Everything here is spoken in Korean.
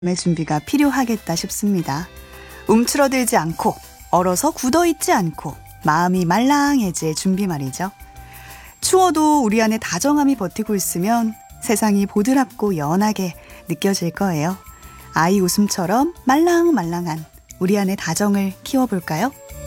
의 준비가 필요하겠다 싶습니다. 움츠러들지 않고 얼어서 굳어있지 않고 마음이 말랑해질 준비 말이죠. 추워도 우리 안에 다정함이 버티고 있으면 세상이 보드랍고 연하게 느껴질 거예요. 아이 웃음처럼 말랑말랑한 우리 안의 다정을 키워볼까요?